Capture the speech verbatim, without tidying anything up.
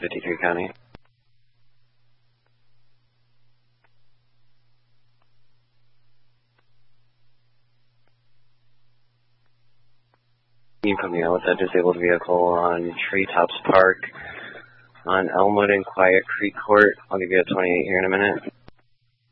fifty-three County. You coming out with that disabled vehicle on Treetops Park on Elmwood and Quiet Creek Court. I'll give you a twenty-eight here in a minute.